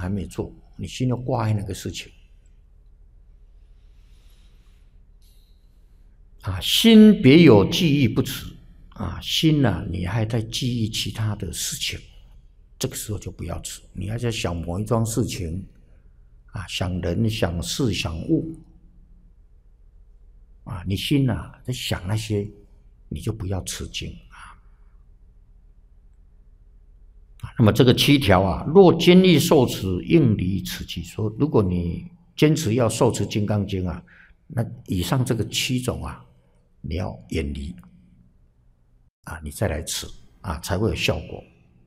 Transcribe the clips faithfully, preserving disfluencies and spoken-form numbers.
还没做，你心要挂碍那个事情啊。心别有记忆不迟啊，心啊，你还在记忆其他的事情，这个时候就不要吃。你还在想某一桩事情啊，想人、想事、想物啊，你心啊在想那些，你就不要持经啊。那么这个七条啊，若坚毅受持，应离此期。说如果你坚持要受持《金刚经》啊，那以上这个七种啊，你要远离啊，你再来持啊，才会有效果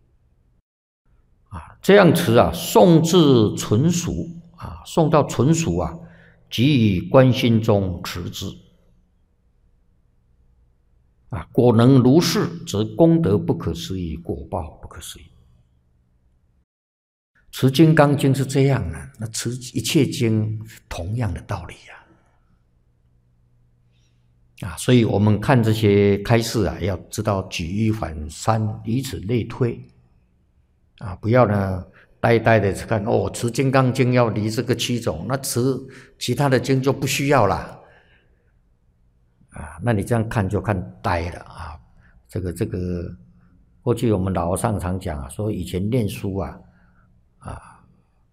啊。这样持啊，诵至纯熟啊，诵到纯熟啊，即以观心中持之啊。果能如是，则功德不可思议，果报不可思议。持《金刚经》是这样的，那持一切经同样的道理啊。啊，所以我们看这些开示啊，要知道举一反三，以此类推啊，不要呢呆呆的看哦，持《金刚经》要离这个七种，那持其他的经就不需要了啊。那你这样看就看呆了啊。这个这个，过去我们老和尚常讲啊，说以前念书啊。啊，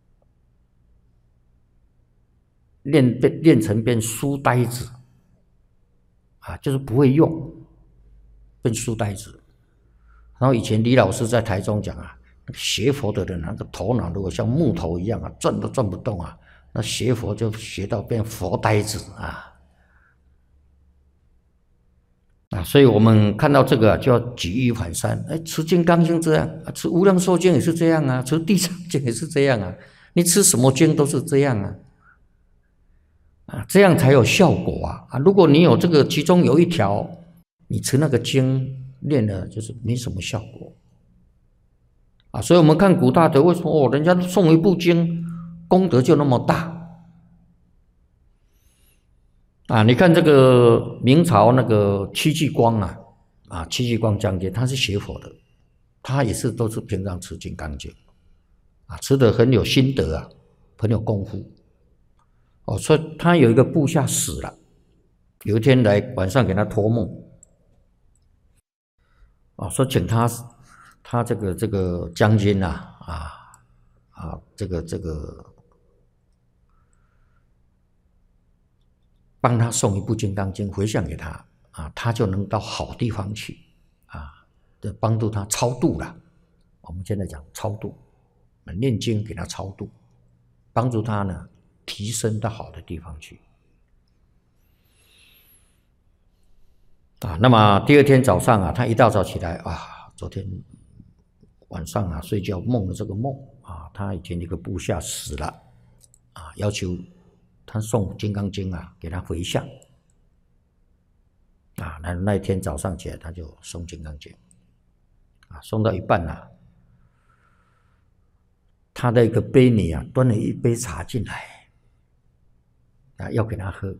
练变练成变书呆子，啊，就是不会用，变书呆子。然后以前李老师在台中讲啊，那个学佛的人，那个头脑如果像木头一样啊，转都转不动啊，那学佛就学到变佛呆子啊。啊，所以我们看到这个、啊、就要举一反三。哎，持《金刚经》这样，啊，持《无量寿经》也是这样啊，持《地藏经》也是这样啊，你持什么经都是这样啊，啊，这样才有效果啊！啊，如果你有这个其中有一条，你持那个经念了就是没什么效果啊。所以我们看古大德为什么哦，人家诵一部经功德就那么大。啊，你看这个明朝那个戚继光啊，啊，戚继光将军他是学佛的，他也是都是平常持《金刚经》，啊，持得很有心得啊，很有功夫。哦，所以他有一个部下死了，有一天来晚上给他托梦，啊，说请他他这个这个将军啊，啊啊，这个这个。帮他送一部《金刚经》回向给他啊，他就能到好地方去啊，就帮助他超度了。我们现在讲超度，念经给他超度，帮助他呢提升到好的地方去啊。那么第二天早上啊，他一大早起来啊，昨天晚上啊睡觉梦了这个梦啊，他以前一个部下死了啊，要求。他送《金刚经》啊，给他回向啊。那那一天早上起来，他就诵《金刚经》啊，诵到一半啊，他的一个婢女啊，端了一杯茶进来啊，要给他喝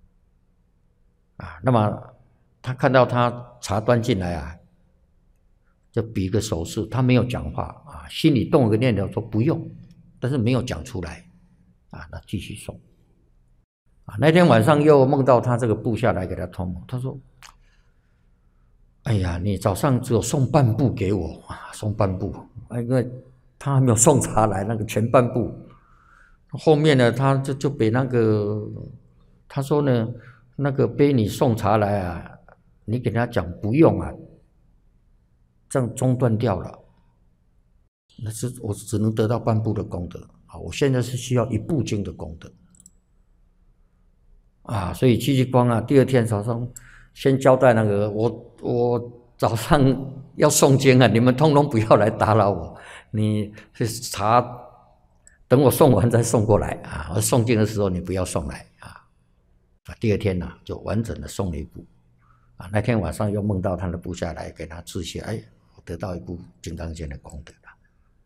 啊。那么他看到他茶端进来啊，就比个手势，他没有讲话啊，心里动了个念头说不用，但是没有讲出来啊，那继续诵。啊，那天晚上又梦到他这个部下来给他托梦，他说：“哎呀，你早上只有送半部给我啊，送半部，因为他还没有送茶来，那个前半部，后面呢，他就就被那个他说呢，那个婢女送茶来啊，你给他讲不用啊，这样中断掉了，那是我只能得到半部的功德啊，我现在是需要一部经的功德。”啊，所以戚继光啊，第二天早上先交代那个我我早上要诵经啊，你们通通不要来打扰我，你茶等我诵完再送过来啊，我诵经的时候你不要送来啊。第二天呢、啊，就完整的诵了一部啊。那天晚上又梦到他的部下来给他致谢，哎，我得到一部《金刚经》的功德了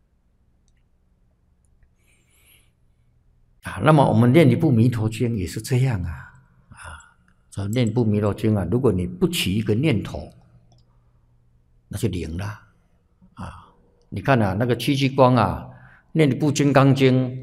啊。那么我们念一部《弥陀经》也是这样啊。所以念部《弥陀经》啊，如果你不起一个念头，那就灵了啊！你看啊，那个戚继光啊， 念一部《金刚经》，